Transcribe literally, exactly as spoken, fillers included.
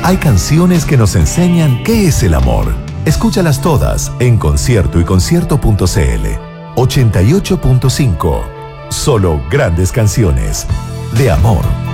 Hay canciones que nos enseñan qué es el amor. Escúchalas todas en Concierto y Concierto punto cl. ochenta y ocho punto cinco. Solo grandes canciones de amor.